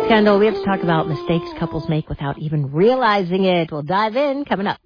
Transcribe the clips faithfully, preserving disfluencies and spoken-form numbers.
Kendall, we have to talk about mistakes couples make without even realizing it. We'll dive in coming up.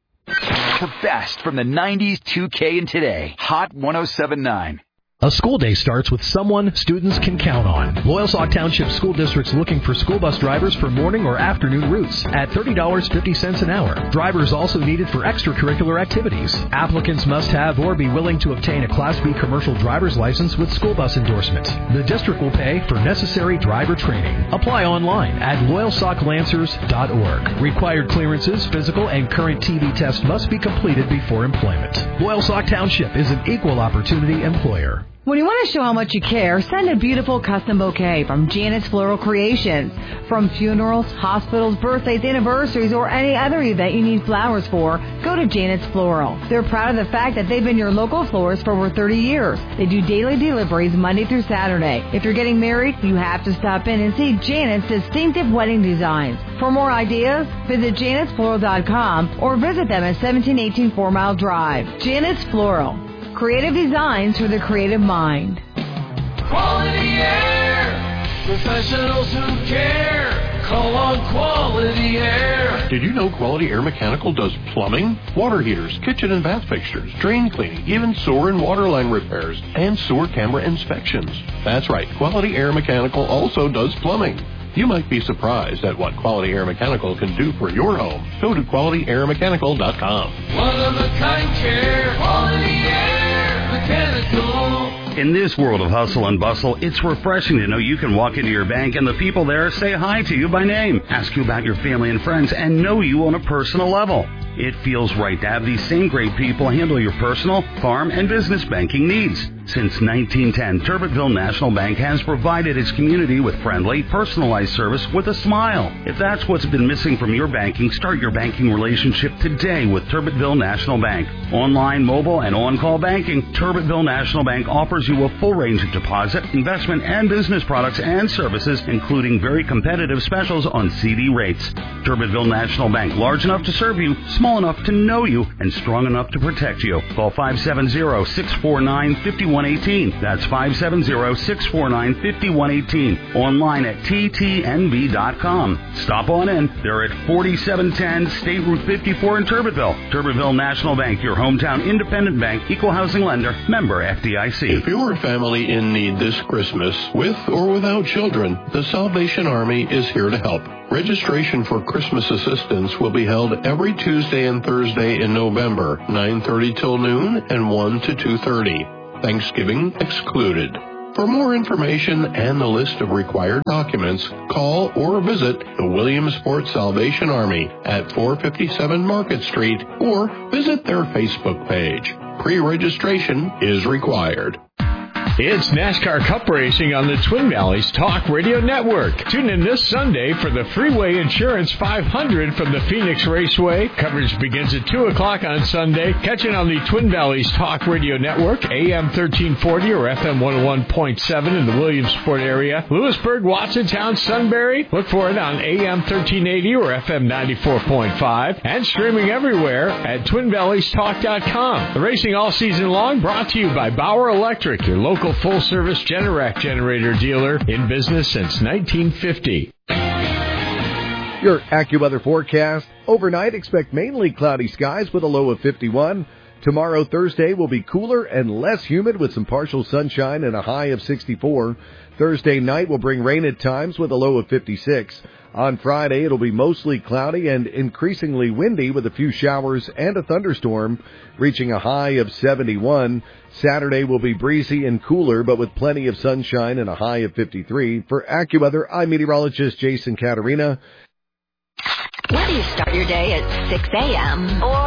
The best from the nineties, two K, and today. Hot one oh seven point nine. A school day starts with someone students can count on. Loyalsock Township School District's looking for school bus drivers for morning or afternoon routes at thirty dollars and fifty cents an hour. Drivers also needed for extracurricular activities. Applicants must have or be willing to obtain a Class B commercial driver's license with school bus endorsement. The district will pay for necessary driver training. Apply online at loyalsock lancers dot org. Required clearances, physical, and current T V tests must be completed before employment. Loyalsock Township is an equal opportunity employer. When you want to show how much you care, send a beautiful custom bouquet from Janet's Floral Creations. From funerals, hospitals, birthdays, anniversaries, or any other event you need flowers for, go to Janet's Floral. They're proud of the fact that they've been your local florist for over thirty years. They do daily deliveries Monday through Saturday. If you're getting married, you have to stop in and see Janet's distinctive wedding designs. For more ideas, visit janets floral dot com or visit them at seventeen eighteen Four Mile Drive. Janet's Floral. Creative designs for the creative mind. Quality Air. Professionals who care. Call on Quality Air. Did you know Quality Air Mechanical does plumbing, water heaters, kitchen and bath fixtures, drain cleaning, even sewer and water line repairs, and sewer camera inspections? That's right, Quality Air Mechanical also does plumbing. You might be surprised at what Quality Air Mechanical can do for your home. Go to quality air mechanical dot com. One of a kind care. Quality Air Mechanical. In this world of hustle and bustle, it's refreshing to know you can walk into your bank and the people there say hi to you by name, ask you about your family and friends, and know you on a personal level. It feels right to have these same great people handle your personal, farm, and business banking needs. Since nineteen ten, Turbitville National Bank has provided its community with friendly, personalized service with a smile. If that's what's been missing from your banking, start your banking relationship today with Turbitville National Bank. Online, mobile, and on-call banking, Turbitville National Bank offers you a full range of deposit, investment, and business products and services, including very competitive specials on C D rates. Turbitville National Bank, large enough to serve you, small enough to know you, and strong enough to protect you. Call five seven zero, six four nine, five one one eight. That's five seven zero, six four nine, five one one eight. Online at T T N B dot com. Stop on in. They're at forty-seven ten State Route fifty-four in Turbitville. Turbitville National Bank, your hometown independent bank, equal housing lender, member F D I C. If you're a family in need this Christmas, with or without children, the Salvation Army is here to help. Registration for Christmas assistance will be held every Tuesday and Thursday in November, nine thirty till noon and one to two thirty. Thanksgiving excluded. For more information and the list of required documents, call or visit the Williamsport Salvation Army at four fifty-seven Market Street or visit their Facebook page. Pre-registration is required. It's NASCAR Cup Racing on the Twin Valleys Talk Radio Network. Tune in this Sunday for the Freeway Insurance five hundred from the Phoenix Raceway. Coverage begins at two o'clock on Sunday. Catch it on the Twin Valleys Talk Radio Network, A M thirteen forty or F M one oh one point seven in the Williamsport area. Lewisburg, Watsontown, Sunbury. Look for it on A M thirteen eighty or F M ninety-four point five. And streaming everywhere at twin valleys talk dot com. The racing all season long brought to you by Bauer Electric, your local full-service Generac generator dealer in business since nineteen fifty. Your AccuWeather forecast. Overnight, expect mainly cloudy skies with a low of fifty-one. Tomorrow, Thursday, will be cooler and less humid with some partial sunshine and a high of sixty-four. Thursday night will bring rain at times with a low of fifty-six. On Friday, it'll be mostly cloudy and increasingly windy with a few showers and a thunderstorm, reaching a high of seventy-one. Saturday will be breezy and cooler, but with plenty of sunshine and a high of fifty-three. For AccuWeather, I'm meteorologist Jason Caterina. Whether you start your day at six a.m. or